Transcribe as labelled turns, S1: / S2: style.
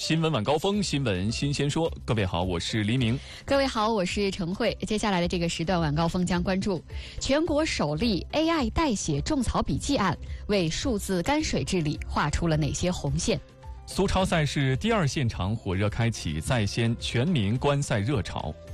S1: 新闻晚高峰，新闻新鲜说。各位好，我是黎明。
S2: 各位好，我是陈慧。接下来的这个时段晚高峰将关注全国首例 AI 代写种草笔记案，为数字泔水治理画出了哪些红线？
S1: 苏超赛事第二现场火热开启，在先全民观赛热潮。